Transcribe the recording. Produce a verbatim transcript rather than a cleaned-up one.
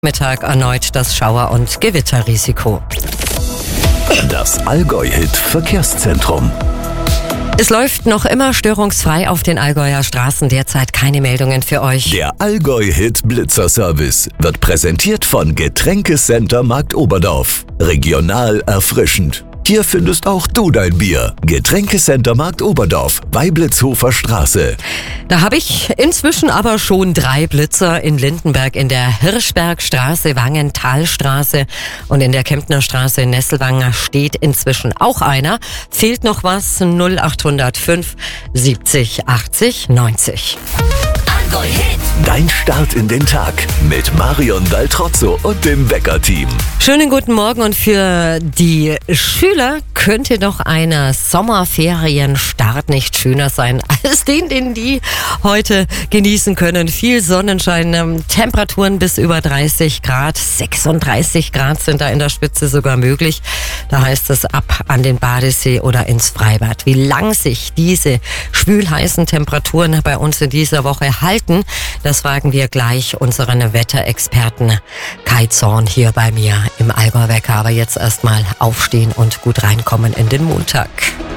Mittag erneut das Schauer- und Gewitterrisiko. Das Allgäu-Hit Verkehrszentrum. Es läuft noch immer störungsfrei auf den Allgäuer Straßen. Derzeit keine Meldungen für euch. Der Allgäu-Hit Blitzerservice wird präsentiert von Getränkecenter Markt Oberdorf. Regional erfrischend. Hier findest auch du dein Bier. Getränkecenter Markt Oberdorf, Weiblitzhofer Straße. Da habe ich inzwischen aber schon drei Blitzer in Lindenberg in der Hirschbergstraße, Wangentalstraße und in der Kemptner Straße in Nesselwang steht inzwischen auch einer. Fehlt noch was? null acht null fünf siebzig achtzig neunzig. Dein Start in den Tag mit Marion Daltrozzo und dem Wecker-Team. Schönen guten Morgen, und für die Schüler könnte noch ein Sommerferienstart nicht schöner sein als den, den die heute genießen können. Viel Sonnenschein, Temperaturen bis über dreißig Grad, sechsunddreißig Grad sind da in der Spitze sogar möglich. Da heißt es ab an den Badesee oder ins Freibad. Wie lang sich diese schwülheißen Temperaturen bei uns in dieser Woche halten, das fragen wir gleich unseren Wetterexperten Kai Zorn hier bei mir im Allgäu Wecker. Aber jetzt erstmal aufstehen und gut reinkommen in den Montag.